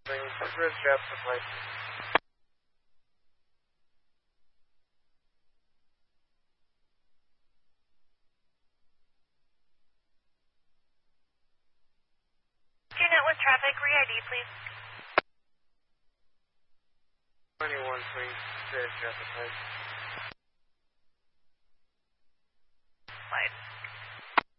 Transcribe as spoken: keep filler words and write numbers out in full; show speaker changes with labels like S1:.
S1: Red Jets supply.
S2: Unit with traffic, re-I D, please.
S1: twenty-one, please. Red Jets supply.